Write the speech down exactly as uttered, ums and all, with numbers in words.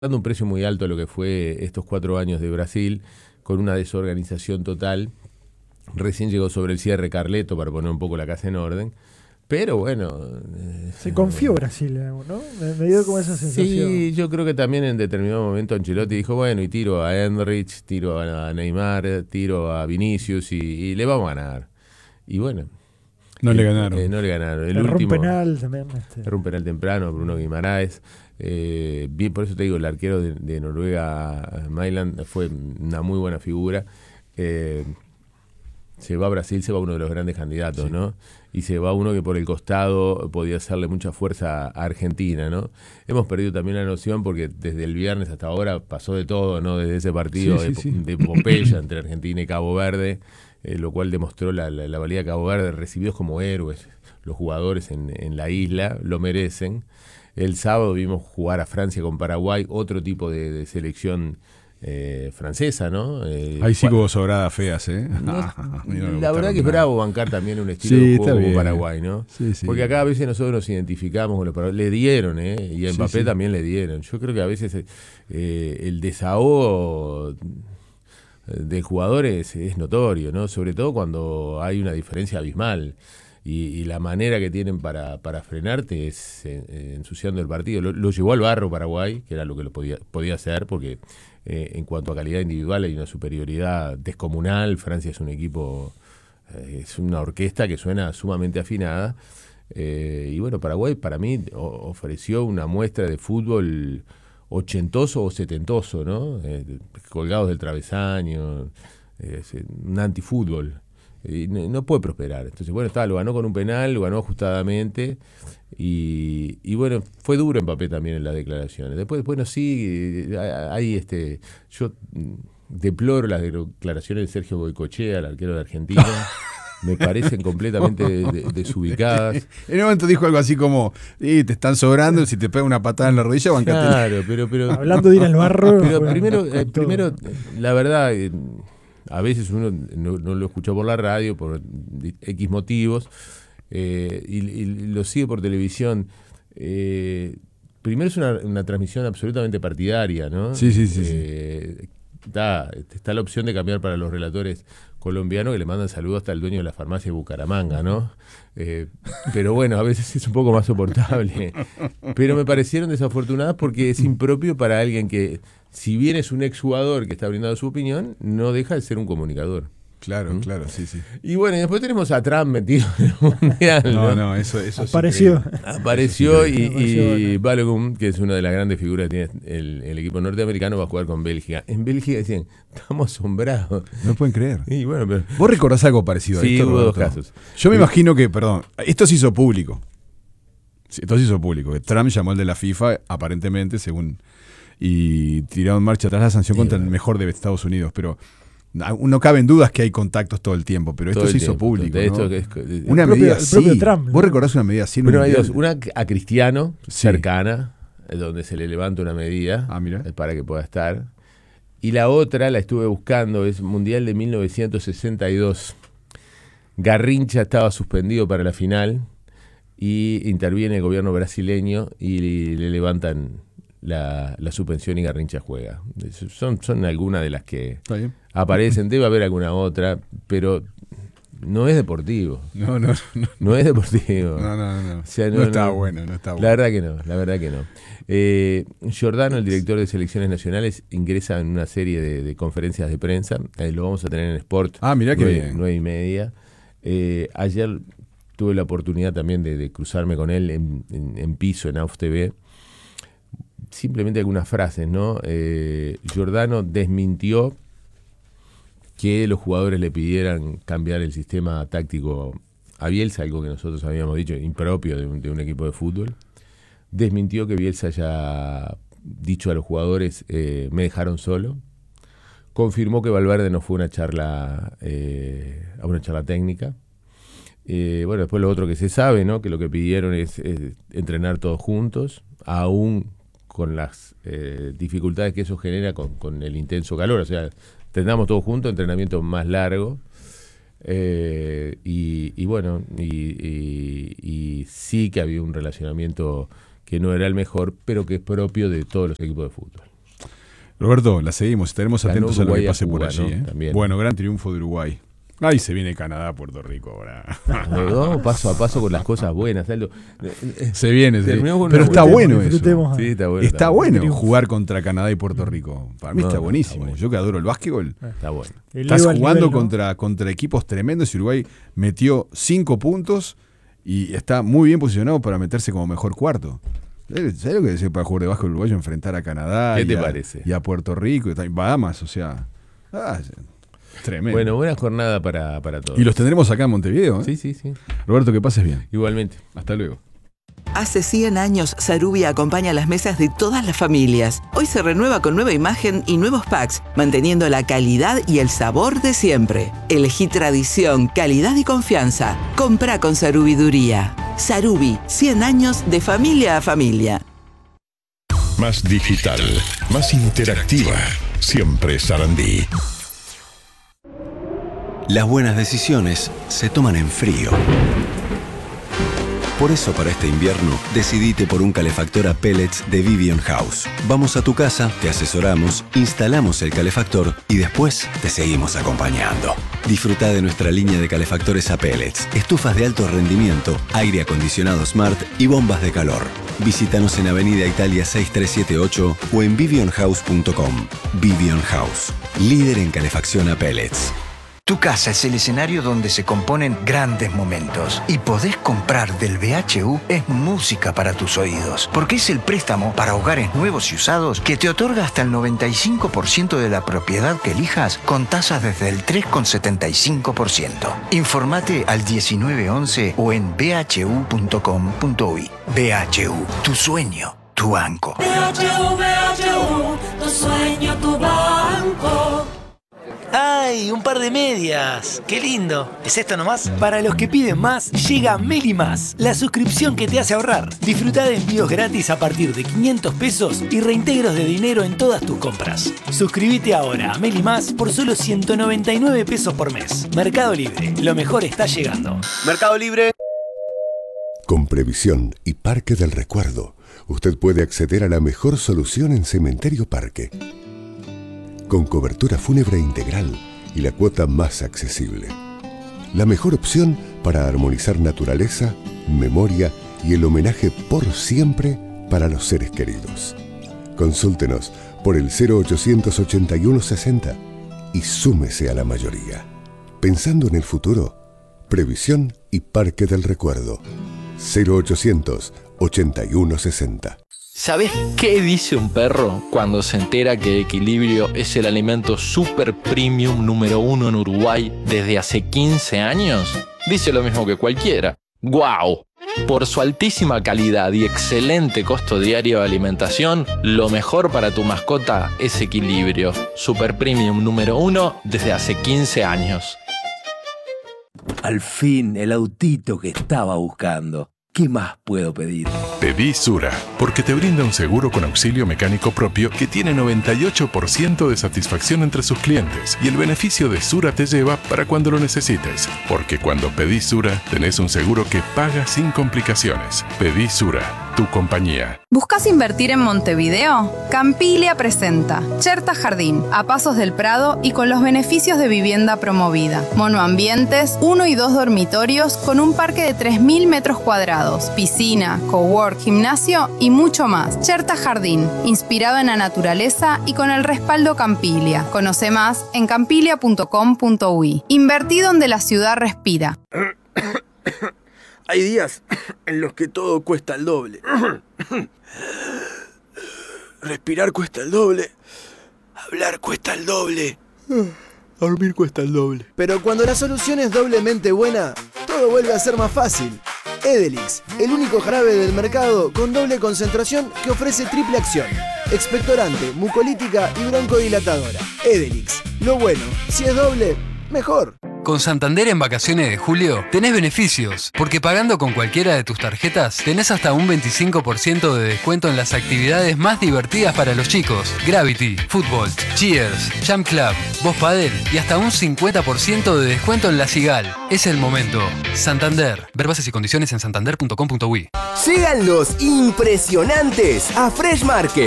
dando un precio muy alto a lo que fue estos cuatro años de Brasil, con una desorganización total. Recién llegó sobre el cierre Carleto para poner un poco la casa en orden. Pero bueno... Eh, Se confió Brasil, ¿no? Me, me dio como esa sensación. Sí, yo creo que también en determinado momento Ancelotti dijo, bueno, y tiro a Endrich, tiro a Neymar, tiro a Vinicius y, y le vamos a ganar. Y bueno... No eh, le ganaron. Eh, no le ganaron. El Erró último, un penal también. Este. Erró un penal temprano, Bruno Guimaraes. Eh, bien, por eso te digo, el arquero de, de Noruega, Mæland, fue una muy buena figura. Eh, se va a Brasil, se va uno de los grandes candidatos, sí. ¿no? Y se va uno que por el costado podía hacerle mucha fuerza a Argentina, ¿no? Hemos perdido también la noción porque desde el viernes hasta ahora pasó de todo, ¿no? Desde ese partido sí, sí, de, sí. de epopeya entre Argentina y Cabo Verde, eh, lo cual demostró la, la, la valía de Cabo Verde, recibidos como héroes los jugadores en, en la isla, lo merecen. El sábado vimos jugar a Francia con Paraguay, otro tipo de, de selección eh, francesa, ¿no? Eh, Ahí sí hubo sobradas feas, ¿eh? No, la verdad que es bravo bancar también un estilo sí, de juego como Paraguay, ¿no? Sí, sí. Porque acá a veces nosotros nos identificamos con los paraguayos. Le dieron, ¿eh? Y a Mbappé sí, sí. también le dieron. Yo creo que a veces eh, el desahogo de jugadores es notorio, ¿no? Sobre todo cuando hay una diferencia abismal. Y, y la manera que tienen para, para frenarte es eh, ensuciando el partido. Lo, lo llevó al barro Paraguay, que era lo que lo podía, podía hacer, porque eh, en cuanto a calidad individual hay una superioridad descomunal. Francia es un equipo, eh, es una orquesta que suena sumamente afinada. Eh, y bueno, Paraguay para mí o, ofreció una muestra de fútbol ochentoso o setentoso, ¿no? Eh, colgados del travesaño, eh, un antifútbol. Y no puede prosperar. Entonces, bueno, está, lo ganó con un penal, lo ganó ajustadamente. Y, y bueno, fue duro Mbappé también en las declaraciones. Después, bueno, sí, hay este. Yo deploro las declaraciones de Sergio Goycochea, el arquero de Argentina. Me parecen completamente desubicadas. En un momento dijo algo así como: te están sobrando, si te pega una patada en la rodilla, bancate. Claro, pero, pero. Hablando de ir al barro. Pero bueno, primero, eh, primero, la verdad. Eh, A veces uno no, no lo escuchó por la radio, por X motivos, eh, y, y lo sigue por televisión. Eh, primero es una, una transmisión absolutamente partidaria, ¿no? Sí, sí, sí. Eh, sí. Está, está la opción de cambiar para los relatores colombianos que le mandan saludos hasta el dueño de la farmacia de Bucaramanga, ¿no? Eh, pero bueno, a veces es un poco más soportable. Pero me parecieron desafortunadas porque es impropio para alguien que, si bien es un exjugador que está brindando su opinión, no deja de ser un comunicador. Claro, ¿Mm? claro, sí, sí. Y bueno, y después tenemos a Trump metido en el Mundial. No, no, no, eso, eso apareció. Sí apareció y, apareció, y ¿no? Balogun, que es una de las grandes figuras que tiene el, el equipo norteamericano, va a jugar con Bélgica. En Bélgica decían, estamos asombrados. No pueden creer. Y bueno, pero... ¿Vos recordás algo parecido a sí, esto? Sí, hubo Roberto? dos casos. Yo me imagino que, perdón, esto se hizo público. Esto se hizo público. Trump llamó al de la FIFA, aparentemente, según... y tiraron en marcha atrás la sanción sí, contra bueno. el mejor de Estados Unidos, pero no caben dudas que hay contactos todo el tiempo, pero esto se hizo tiempo, público, ¿no? Esto que es, una propio, medida así. Trump, ¿no? ¿Vos recordás una medida así? Bueno, hay dos. Una a Cristiano, sí. cercana, donde se le levanta una medida ah, mira. para que pueda estar. Y la otra, la estuve buscando, es Mundial de mil novecientos sesenta y dos. Garrincha estaba suspendido para la final y interviene el gobierno brasileño y le levantan la, la suspensión y Garrincha juega. Son, son algunas de las que aparecen. Debe haber alguna otra, pero no es deportivo. No, no, no. No es deportivo. No, no, no. O sea, no, no está no, bueno, no está bueno. La verdad que no, la verdad que no. Eh, Giordano, el director de selecciones nacionales, ingresa en una serie de, de conferencias de prensa. Eh, lo vamos a tener en Sport. Ah, mirá qué nueve, bien. Nueve y media. Eh, ayer tuve la oportunidad también de, de cruzarme con él en, en, en piso, en A U F T V. Simplemente algunas frases, ¿no? Eh, Giordano desmintió que los jugadores le pidieran cambiar el sistema táctico a Bielsa, algo que nosotros habíamos dicho impropio de un, de un equipo de fútbol. Desmintió que Bielsa haya dicho a los jugadores, eh, me dejaron solo. Confirmó que Valverde no fue una charla, eh, a una charla técnica. Eh, bueno, después lo otro que se sabe, ¿no? Que lo que pidieron es, es entrenar todos juntos, aún con las eh, dificultades que eso genera con, con el intenso calor. O sea, entrenamos todos juntos, entrenamiento más largo. Eh, y, y bueno, y, y, y sí que había un relacionamiento que no era el mejor, pero que es propio de todos los equipos de fútbol. Roberto, la seguimos, estaremos Ganó atentos a lo Uruguay que a pase Cuba, por allí. ¿no? ¿eh? También. Bueno, gran triunfo de Uruguay. Ahí se viene Canadá a Puerto Rico ahora. Vamos paso a paso con las cosas buenas. Aldo. Se viene, se viene. Terminamos con Pero una está buena- bueno eso. disfrutemos. Sí, está bueno. Está bueno. bueno jugar contra Canadá y Puerto Rico. Para mí No, está no, buenísimo. está bueno. Yo que adoro el básquetbol. Está bueno. Eleva Estás el jugando nivel, ¿no? contra, contra equipos tremendos y Uruguay metió cinco puntos y está muy bien posicionado para meterse como mejor cuarto. ¿Sabes lo que decía para jugar de básquetbol uruguayo? Enfrentar a Canadá ¿Qué y, te a, parece? y a Puerto Rico y también Bahamas, o sea. Ah, tremendo. Bueno, buena jornada para, para todos. y los tendremos acá en Montevideo. ¿eh? Sí, sí, sí. Roberto, que pases bien. Igualmente. Hasta luego. Hace cien años, Sarubia acompaña las mesas de todas las familias. Hoy se renueva con nueva imagen y nuevos packs, manteniendo la calidad y el sabor de siempre. Elegí tradición, calidad y confianza. Comprá con Sarubiduría. Sarubi, cien años de familia a familia. Más digital, más interactiva. Siempre Sarandí. Las buenas decisiones se toman en frío. Por eso para este invierno, decidite por un calefactor a pellets de Vivian House. Vamos a tu casa, te asesoramos, instalamos el calefactor y después te seguimos acompañando. Disfruta de nuestra línea de calefactores a pellets, estufas de alto rendimiento, aire acondicionado Smart y bombas de calor. Visítanos en Avenida Italia seis tres siete ocho o en vivian house punto com. Vivian House, líder en calefacción a pellets. Tu casa es el escenario donde se componen grandes momentos. Y podés comprar del B H U es música para tus oídos. Porque es el préstamo para hogares nuevos y usados que te otorga hasta el noventa y cinco por ciento de la propiedad que elijas con tasas desde el tres coma setenta y cinco por ciento. Informate al diecinueve once o en b h u punto com punto u i. B H U, tu sueño, tu banco. B H U, B H U, tu sueño, tu banco. ¡Ay! Un par de medias. ¡Qué lindo! ¿Es esto nomás? Para los que piden más, llega Meli Más, la suscripción que te hace ahorrar. Disfruta de envíos gratis a partir de quinientos pesos y reintegros de dinero en todas tus compras. Suscríbete ahora a Meli Más por solo ciento noventa y nueve pesos por mes. Mercado Libre. Lo mejor está llegando. Mercado Libre. Con Previsión y Parque del Recuerdo, usted puede acceder a la mejor solución en Cementerio Parque. Con cobertura fúnebre integral y la cuota más accesible. La mejor opción para armonizar naturaleza, memoria y el homenaje por siempre para los seres queridos. Consúltenos por el cero ochocientos ochenta y uno sesenta y súmese a la mayoría. Pensando en el futuro, Previsión y Parque del Recuerdo. cero ochocientos ochenta y uno sesenta. ¿Sabés qué dice un perro cuando se entera que Equilibrio es el alimento super premium número uno en Uruguay desde hace quince años? Dice lo mismo que cualquiera. ¡Guau! Por su altísima calidad y excelente costo diario de alimentación, lo mejor para tu mascota es Equilibrio. Super premium número uno desde hace quince años. Al fin, el autito que estaba buscando. ¿Qué más puedo pedir? Pedí Sura, porque te brinda un seguro con auxilio mecánico propio que tiene noventa y ocho por ciento de satisfacción entre sus clientes y el beneficio de Sura te lleva para cuando lo necesites. Porque cuando pedís Sura, tenés un seguro que paga sin complicaciones. Pedí Sura, tu compañía. ¿Buscas invertir en Montevideo? Campilia presenta Cherta Jardín, a pasos del Prado y con los beneficios de vivienda promovida. Monoambientes, uno y dos dormitorios con un parque de tres mil metros cuadrados, piscina, cowork, gimnasio y mucho más. Cherta Jardín, inspirado en la naturaleza y con el respaldo Campilia. Conoce más en campilia punto com punto u i. Invertí donde la ciudad respira. Hay días en los que todo cuesta el doble. Respirar cuesta el doble. Hablar cuesta el doble. Dormir cuesta el doble. Pero cuando la solución es doblemente buena, todo vuelve a ser más fácil. Edelix, el único jarabe del mercado con doble concentración que ofrece triple acción. Expectorante, mucolítica y broncodilatadora. Edelix, lo bueno, si es doble, mejor. Con Santander en vacaciones de julio tenés beneficios, porque pagando con cualquiera de tus tarjetas tenés hasta un veinticinco por ciento de descuento en las actividades más divertidas para los chicos. Gravity, fútbol, Cheers, Jump Club, Voz Padel y hasta un cincuenta por ciento de descuento en la Sigal. Es el momento. Santander. Ver bases y condiciones en santander punto com punto u i. Llegan los impresionantes a Fresh Market.